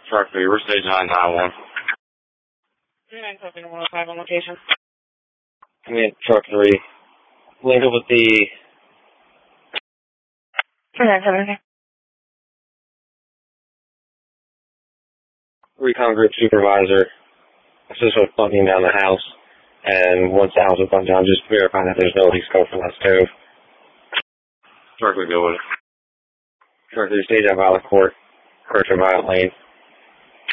Truck 3, we're stage 991. 97105 on location. Come in, Truck 3. Link up with the 970. recon group supervisor. Assist with plugging down the house. And once the house is plugged down, just verify that there's no leaks coming from that stove. Truck 3, go with it. Truck 3, stage out Violet Court. Approach a Violet Lane.